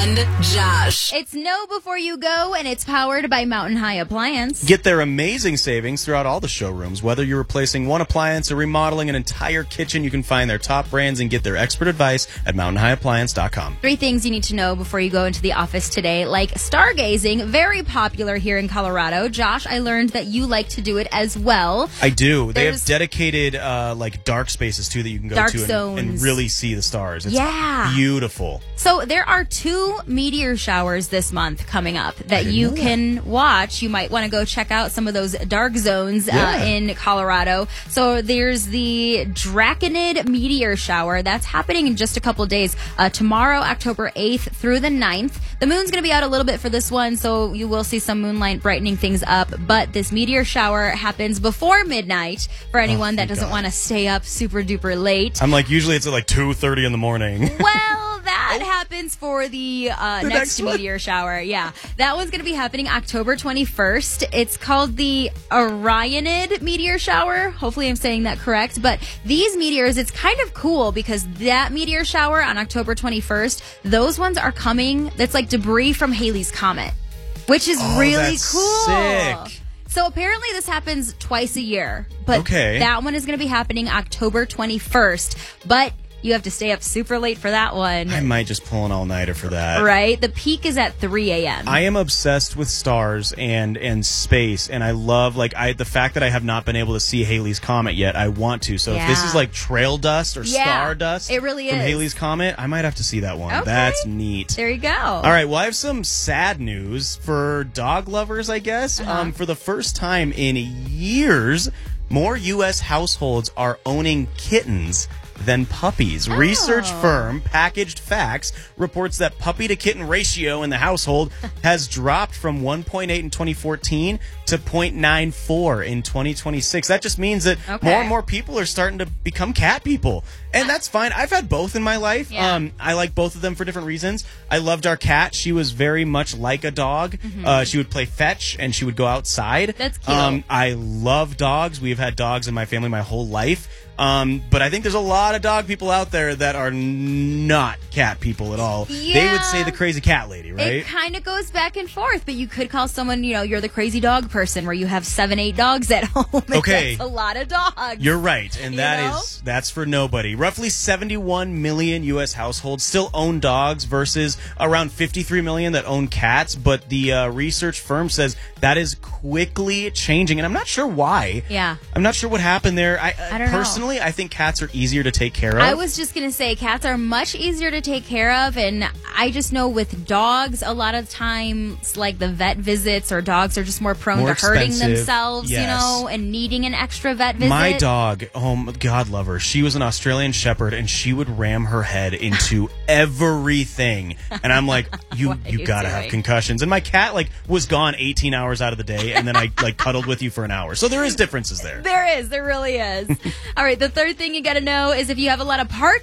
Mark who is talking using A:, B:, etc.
A: and Josh.
B: It's Know Before You Go, and it's powered by Mountain High Appliance.
C: Get their amazing savings throughout all the showrooms. Whether you're replacing one appliance or remodeling an entire kitchen, you can find their top brands and get their expert advice at mountainhighappliance.com.
B: 3 things you need to know before you go into the office today, like stargazing, very popular here in Colorado. Josh, I learned that you like to do it as well.
C: I do. They have
B: There's
C: dedicated like dark spaces, too, that you can go
B: dark
C: to
B: zones.
C: and really see the stars. It's
B: Yeah.
C: beautiful.
B: So there are 2 meteor showers this month coming up that you can watch. You might want to go check out some of those dark zones in Colorado. So there's the Draconid meteor shower. That's happening in just a couple days. Tomorrow, October 8th through the 9th. The moon's going to be out a little bit for this one, so you will see some moonlight brightening things up. But this meteor shower happens before midnight for anyone that doesn't want to stay up super duper late.
C: I'm like, usually it's at like 2:30 in the morning.
B: Well, that happens for the next
C: one?
B: meteor shower. Yeah, that one's going to be happening October 21st. It's called the Orionid meteor shower. Hopefully I'm saying that correct. But these meteors, it's kind of cool because that meteor shower on October 21st, those ones are coming. That's like debris from Halley's Comet, which is really
C: that's
B: cool.
C: sick.
B: So apparently this happens twice a year, but
C: Okay.
B: that one is going to be happening October 21st. But you have to stay up super late for that one.
C: I might just pull an all-nighter for that.
B: Right? The peak is at 3 a.m.
C: I am obsessed with stars and space, and I love the fact that I have not been able to see Halley's Comet yet. I want to. So if this is like trail dust or star dust
B: it really
C: from
B: is.
C: Halley's Comet, I might have to see that one.
B: Okay.
C: That's neat.
B: There you go.
C: All right, well, I have some sad news for dog lovers, I guess. For the first time in years, more U.S. households are owning kittens than puppies. Research firm Packaged Facts reports that puppy-to-kitten ratio in the household has dropped from 1.8 in 2014 to 0.94 in 2026. That just means that more and more people are starting to become cat people. And that's fine. I've had both in my life.
B: Yeah.
C: I like both of them for different reasons. I loved our cat. She was very much like a dog. She would play fetch, and she would go outside.
B: That's cute.
C: I love dogs. We've had dogs in my family my whole life. But I think there's a lot of dog people out there that are not cat people at all.
B: Yeah.
C: They would say the crazy cat lady, right?
B: It kind of goes back and forth, but you could call someone, you're the crazy dog person where you have 7-8 dogs at home. And
C: Okay.
B: That's a lot of dogs.
C: You're right, and
B: You know?
C: that's for nobody. Roughly 71 million U.S. households still own dogs versus around 53 million that own cats, but the research firm says that is quickly changing, and I'm not sure why.
B: Yeah.
C: I'm not sure what happened there.
B: I don't know.
C: Personally, I think cats are easier to take care of.
B: I was just going to say cats are much easier to take care of, and I just know with dogs, a lot of times, like the vet visits or dogs are just more prone
C: More
B: to hurting
C: expensive.
B: themselves,
C: Yes.
B: and needing an extra vet visit.
C: My dog, God love her. She was an Australian Shepherd, and she would ram her head into everything. And I'm like, you
B: What are you
C: gotta have
B: doing?
C: concussions. And my cat was gone 18 hours out of the day, and then I cuddled with you for an hour. So there is differences there.
B: There really is. All right, the third thing you got to know is if you have a lot of parking